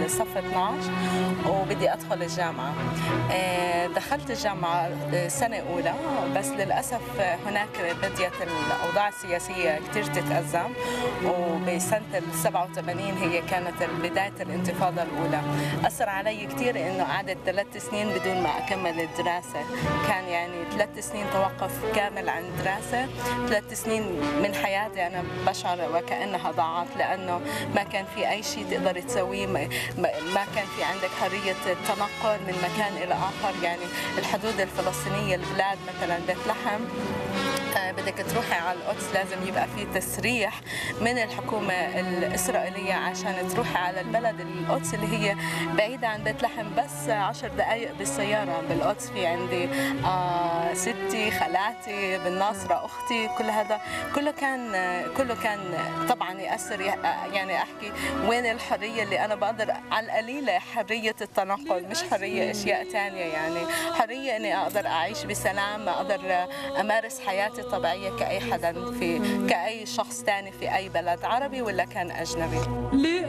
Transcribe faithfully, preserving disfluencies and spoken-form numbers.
صف اثنعش وبدي أدخل الجامعة. دخلت الجامعة سنة أولى، بس للأسف هناك بديت الأوضاع السياسية كتير تتأزم، وبسنة السبعة وثمانين هي كانت بداية الانتفاضة الأولى. أثر علي كتير إنه قعدت ثلاث سنين بدون ما أكمل الدراسة، كان يعني ثلاث سنين توقف كامل عن الدراسة، ثلاث سنين من حياتي أنا بشعر وكأنها ضاعت، لأنه ما كان في أي شيء تقدر تسويه، ما كان في عندك حرية التنقل من مكان إلى آخر. يعني الحدود الفلسطينية البلاد مثلا بيت لحم بدك تروحي على القدس لازم يبقى في تسريح من الحكومة الإسرائيلية عشان تروحي على البلد القدس اللي هي بعيدة عن بيت لحم بس عشر دقائق بالسيارة. بالقدس في عندي آه ستي، خالاتي بالناصرة، أختي، كل هذا كله كان كله كان طبعا يأثر. يعني أحكي وين الحرية اللي أنا بقدر على القليلة حرية التنقل، مش حرية أشياء تانية، يعني حرية إني أقدر أعيش بسلام، أقدر أمارس حياتي طبيعية كأي حدا في كأي شخص تاني في أي بلد عربي ولا كان أجنبي.